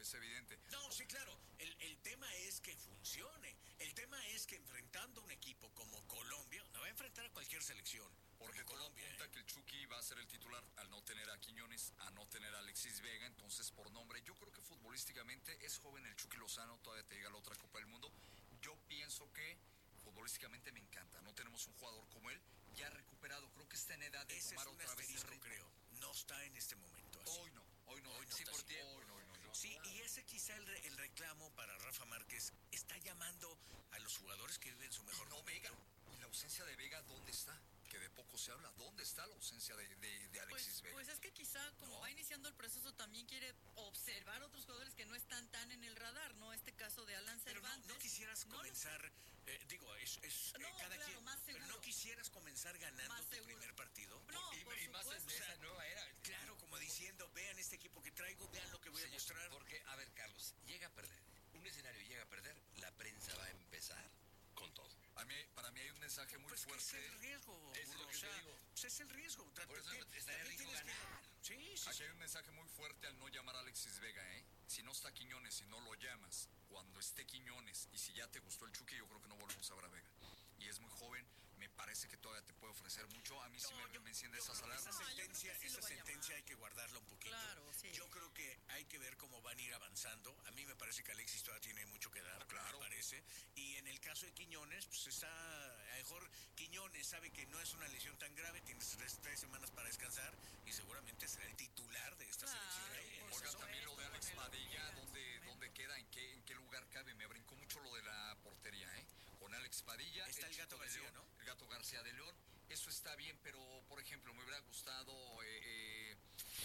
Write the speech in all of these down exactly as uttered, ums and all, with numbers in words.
es evidente. No, sí, claro. El, el tema es que funcione. El tema es que enfrentando un equipo como Colombia, no va a enfrentar a cualquier selección. Porque todo Colombia, apunta ¿eh? que el Chucky va a ser el titular al no tener a Quiñones, a no tener a Alexis Vega, entonces por nombre. Yo creo que futbolísticamente es joven el Chucky Lozano, todavía te llega a la otra Copa del Mundo. Yo pienso que futbolísticamente me encanta. No tenemos un jugador como él ya recuperado. Creo que está en edad de Ese tomar es un otra vez el asterisco, ritmo. creo. No está en este momento así. Hoy no, hoy no. Hoy no sí, está por así. tiempo. Hoy no, hoy no, no. Sí, y ese quizá el, re- el reclamo para Rafa Márquez está llamando a los jugadores que viven su mejor No, momento. Vega. ¿Y la ausencia de Vega dónde está? Que de poco se habla. ¿Dónde está la ausencia de, de, de Alexis Pues, Vega? pues es que quizá como No. va iniciando el proceso también quiere observar otros jugadores que no están tan en el radar, ¿no? Este caso de Alan Pero no, Cervantes. no quisieras No lo comenzar, eh, digo, es, es eh, No, cada claro, quien, más pero seguro. no quisieras comenzar ganando Más tu seguro. primer partido. No, y, por y más en supuesto. esa O sea, nueva era. Claro, como diciendo, vean este equipo que traigo, vean lo que voy a Señor, mostrar. Porque, a ver, Carlos, llega a perder. Un escenario llega a perder, la prensa va a empezar con todo. A mí, para mí hay un mensaje muy Pues que fuerte. es el riesgo, Es burro, lo que o te sea, digo. pues es el riesgo. Tra- Por eso te- estaría también rico tienes que- ganar. Sí, sí, Aquí sí. hay un mensaje muy fuerte al no llamar a Alexis Vega, ¿eh? Si no está Quiñones y no lo llamas, cuando esté Quiñones, y si ya te gustó el Chucky, yo creo que no volvemos a ver a Vega. Y es muy joven, me parece que todavía te puede ofrecer mucho. A mí sí No, me, yo- me enciende yo esas creo que alarmas. Esa No, yo creo sentencia, que sí lo esa va a sentencia llamar. hay que guardarla un poquito. Claro, sí. Yo creo que hay que ver cómo van a ir avanzando. A mí me parece que Alexis todavía tiene mucho que dar, Claro. me parece. Y en el caso de Quiñones, pues está, a lo mejor Quiñones sabe que no es una lesión tan grave, tiene tres, tres semanas para descansar y seguramente será el titular de esta Claro, selección. ¿eh? por Oiga, Eso- también lo de Alex Con el Padilla, Vega en ¿dónde, su momento. ¿dónde queda? ¿En qué, ¿En qué lugar cabe? Me brincó mucho lo de la portería, ¿eh? Con Alex Padilla. Está el Chico Gato de García, León, ¿no? El Gato García de León. Eso está bien, pero, por ejemplo, me hubiera gustado... eh, eh,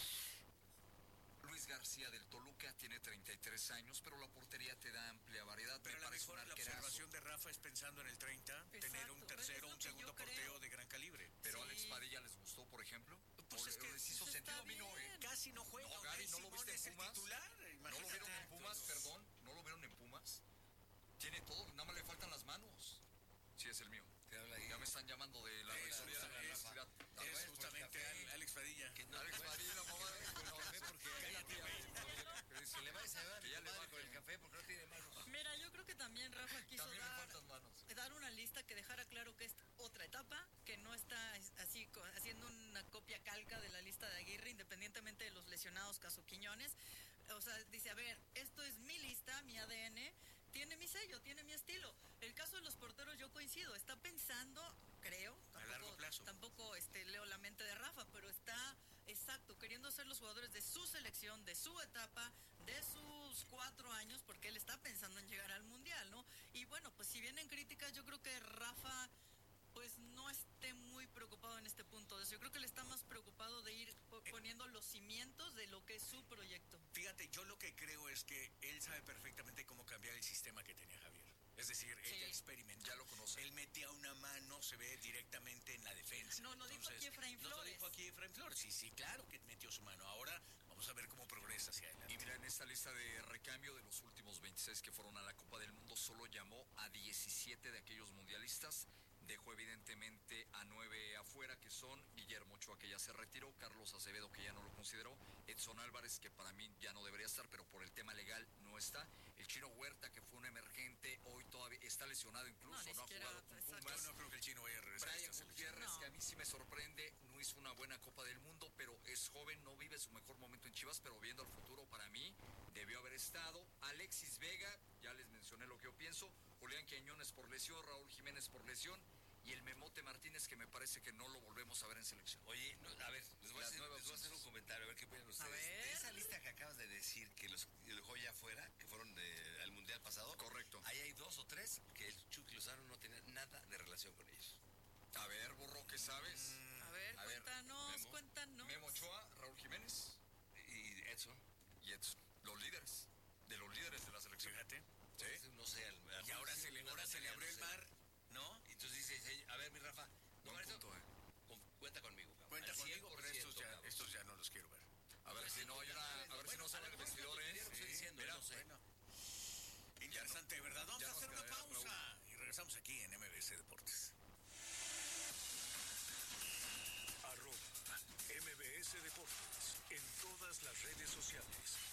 Luis García del Toluca tiene treinta y tres años, pero la portería te da amplia variedad. Pero a me lo parece un mejor la arquerazo. observación de Rafa es pensando en el treinta, tener Exacto, un es tercero, lo un que segundo yo creo. portero de gran calibre. Pero Sí. Alex Padilla les gustó, por ejemplo. Pues ¿O es le- que o les hizo pues sentido? está A mí no, ¿eh? bien. Casi no juega. No, Gaby, ¿no lo Simón viste en es el Pumas? titular. ¿No lo Imagínate. vieron en Pumas, Entonces, perdón? ¿No lo vieron en Pumas? Tiene todo, nada más le faltan las manos. Sí, es el mío. ¿Qué habla ahí? Ya me están llamando de la Es, regiduría de la es, Rafa. es por justamente café. Al- Alex Padilla. Que no Alex puede- Padilla, la mamá de... Con el café porque Cállate, güey. que le vayas a llevar Que ya le madre baje. con el café porque no tiene manos. Mira, yo creo que también Rafa quiso También me dar, faltan manos. dar una lista que dejara claro que es otra etapa, que no está es- así co- haciendo una copia calca de la lista de Aguirre, independientemente de los lesionados caso Quiñones. O sea, dice, a ver, esto es mi lista, mi A D N, tiene mi sello, tiene mi estilo. El caso de los porteros yo coincido, está pensando, creo, A largo plazo. tampoco este, leo la mente de Rafa, pero está exacto, queriendo ser los jugadores de su selección, de su etapa, de sus cuatro años, porque él está pensando en llegar al Mundial, ¿no? Y bueno, pues si vienen críticas, yo creo que Rafa pues no esté muy preocupado en este punto. Yo creo que él está más preocupado de ir po- poniendo los cimientos de lo que es su proyecto. Fíjate, yo lo que creo es que él sabe perfectamente cómo cambiar el sistema que tenía Javier. Es decir, Sí. ella experimentó. Ya lo conoce. Él metía una mano, se ve directamente en la defensa. No, lo dijo aquí Efraín No lo Flores. dijo aquí Efraín Flores. Sí, sí, claro que metió su mano. Ahora vamos a ver cómo progresa hacia adelante. Y mira, en esta lista de recambio de los últimos veintiséis que fueron a la Copa del Mundo, solo llamó a diecisiete de aquellos mundialistas. Dejó evidentemente a nueve afuera, que son Guillermo Ochoa, que ya se retiró, Carlos Acevedo, que ya no lo consideró, Edson Álvarez, que para mí ya no debería estar, pero por el tema legal no está, el Chino Huerta, que fue un emergente, hoy todavía está lesionado incluso, No, no, ni ha siquiera, jugado con exacto. Pumas. Yo no creo que el chino vaya a regresar a Brian esta selección. Gutiérrez, No. que a mí sí me sorprende, no hizo una buena Copa del Mundo, pero es joven, no vive su mejor momento en Chivas, pero viendo el futuro para mí, debió haber estado. Alexis Vega, ya les mencioné lo que yo pienso, Julián Quiñones por lesión, Raúl Jiménez por lesión, y el Memote Martínez, que me parece que no lo volvemos a ver en selección. Oye, no, a ver, les voy a, Las hacer, nuevas les voy a hacer un opciones. comentario, a ver qué opinan ustedes. ver. De esa lista que acabas de decir que los dejó ya afuera, que fueron de- al Mundial pasado. Correcto. Ahí hay dos o tres que el Chucky Lozano no tenía nada de relación con ellos. A ver, burro, ¿qué sabes? A ver, A ver, cuéntanos, Memo. cuéntanos. Memo Ochoa, Raúl Jiménez Y Edson, y Edson, los líderes, de los líderes de la selección. Fíjate. ¿Sí? pues, no sé. al- al- Y ahora sí, se le, una ahora se le abrió el no sé. mar, ¿no? Y entonces dice, a ver, mi Rafa, Buen no, punto, esto- eh. con- cuenta conmigo, cabrón. Cuenta Al conmigo, pero estos ya, cabrón. estos ya no los quiero ver. A ver si no hay una, a ver si Bueno, no sale a el lo mejor vestidor, es ¿eh? lo que estoy diciendo, Mira, no sé. bueno. Interesante, ¿verdad? Vamos ya a nos hacer una quedará, pausa y regresamos aquí en M B C Deportes. Arroba M B S Deportes en todas las redes sociales.